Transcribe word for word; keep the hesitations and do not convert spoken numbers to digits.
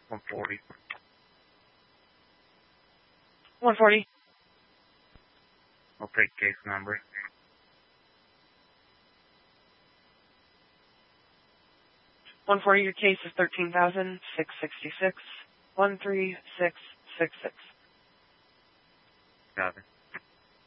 one forty. one forty. I'll take case number. one forty, your case is thirteen thousand six hundred sixty-six, one three six six six. Got it.